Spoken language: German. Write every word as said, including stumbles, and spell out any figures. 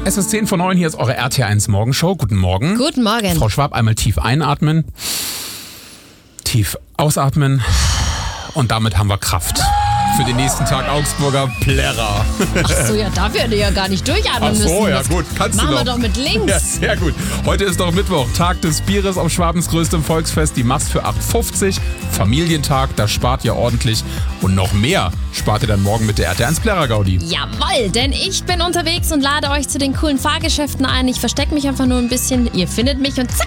Es ist zehn vor neun, hier ist eure R T eins Morgenshow. Guten Morgen. Guten Morgen. Frau Schwab, einmal tief einatmen, tief ausatmen und damit haben wir Kraft. Für den nächsten Tag Augsburger Plärrer. Ach so, ja, dafür hätte ich ja gar nicht durchatmen Ach so, müssen. ja Das gut, kannst machen du wir doch. doch mit links. Ja, sehr gut. Heute ist doch Mittwoch, Tag des Bieres auf Schwabens größtem Volksfest. Die Mast für acht fünfzig. Familientag, da spart ihr ordentlich. Und noch mehr spart ihr dann morgen mit der R T eins Plärrer Gaudi. Jawohl, denn ich bin unterwegs und lade euch zu den coolen Fahrgeschäften ein. Ich verstecke mich einfach nur ein bisschen. Ihr findet mich und zack,